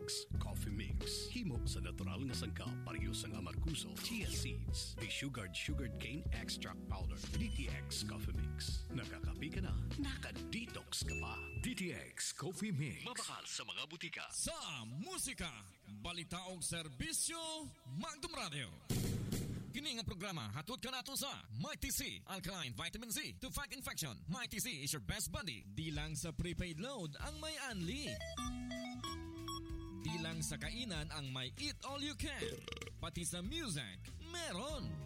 DTX Coffee Mix. Himo sa natural nga sangka pareho sa amarkuso, chia seeds, sugared cane extract powder. DTX Coffee Mix. Nakakapi ka na, naka-detox ka pa. DTX Coffee Mix. Mabakal sa mga butika. Sa musika, balita og serbisyo, Magdum Radio. Kini nga programa hatod ka nato sa MyTC Alkaline Vitamin C to fight infection. MyTC is your best buddy. Di lang sa prepaid load ang may unli. Di lang sa kainan ang may eat all you can. Pati sa music, meron.